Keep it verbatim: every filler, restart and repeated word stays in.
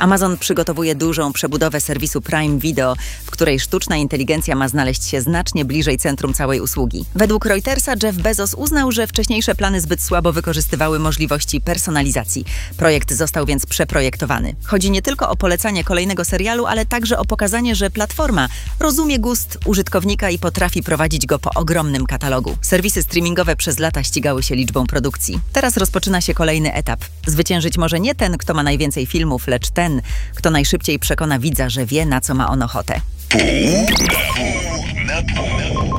Amazon przygotowuje dużą przebudowę serwisu Prime Video, w której sztuczna inteligencja ma znaleźć się znacznie bliżej centrum całej usługi. Według Reutersa Jeff Bezos uznał, że wcześniejsze plany zbyt słabo wykorzystywały możliwości personalizacji. Projekt został więc przeprojektowany. Chodzi nie tylko o polecanie kolejnego serialu, ale także o pokazanie, że platforma rozumie gust użytkownika i potrafi prowadzić go po ogromnym katalogu. Serwisy streamingowe przez lata ścigały się liczbą produkcji. Teraz rozpoczyna się kolejny etap. Zwyciężyć może nie ten, kto ma najwięcej filmów, lecz ten, kto najszybciej przekona widza, że wie, na co ma on ochotę. Pół na pół.